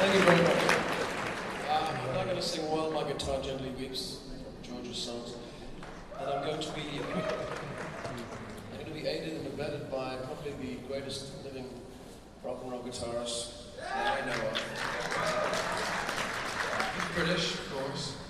Thank you very much. I'm not going to sing While My Guitar Gently Weeps, George's songs, and I'm going to be aided and abetted by probably the greatest living rock and roll guitarist that I know of. British, of course.